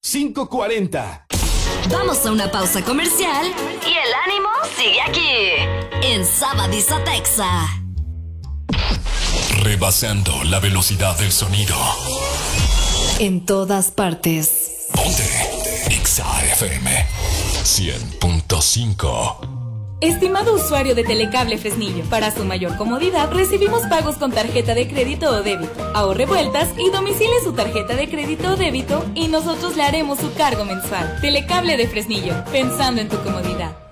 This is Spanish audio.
5:40. Vamos a una pausa comercial y el ánimo sigue aquí, en Sabadizo Texa. Rebasando la velocidad del sonido. En todas partes. Ponte Exa FM 100.5. Estimado usuario de Telecable Fresnillo, para su mayor comodidad recibimos pagos con tarjeta de crédito o débito. Ahorre vueltas y domicile su tarjeta de crédito o débito y nosotros le haremos su cargo mensual. Telecable de Fresnillo, pensando en tu comodidad.